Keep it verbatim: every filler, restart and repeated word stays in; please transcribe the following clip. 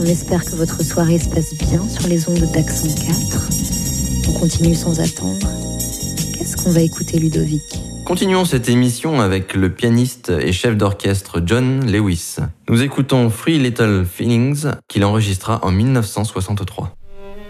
On espère que votre soirée se passe bien sur les ondes d'Accent quatre. On continue sans attendre. Qu'est-ce qu'on va écouter, Ludovic ? Continuons cette émission avec le pianiste et chef d'orchestre John Lewis. Nous écoutons Three Little Feelings qu'il enregistra en mille neuf cent soixante-trois.